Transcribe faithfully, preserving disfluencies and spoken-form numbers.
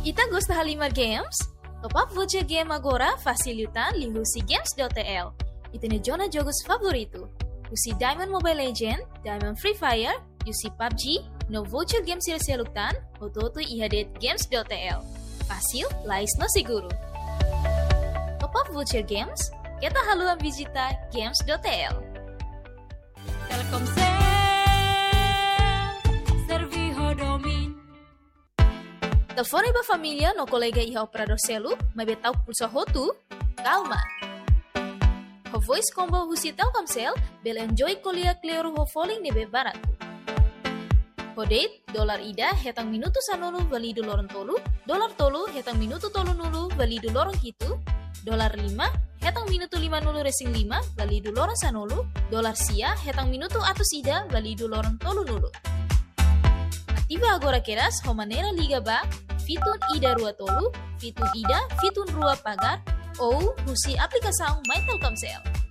Ita gosta halima games? Top up voucher game agora facilitan lingusi games.tl. Itene jona jogos favorito. Usi Diamond Mobile Legend, Diamond Free Fire, usi P U B G, no voucher game sila-silutan, ototo ihadet games.tl. Fasil, lais no seguro. Top up voucher games, kita haluan visita games.tl. Telkomsel, Serviho Domin. Telefone ba família no colega iha operador celu, may betaw pulsa hotu? Calma! Ho voice combo husi Telkomsel, bel enjoy kolia klero ho falling nebe barato. Ho date, dolar ida hetang minuto sanulu valido lorong tolu, dolar tolu hetang minuto tolu nulu valido lorong hitu, dolar lima hetang minuto lima nulu resing lima valido lorong sanulu, dolar sia hetang minuto atus ida valido lorong tolu nulu. Aktiva agora keras ho manera liga ba, fitun ida rua tolu, fitun ida, fitun rua pagar, ou husi aplikasang My Telkomsel.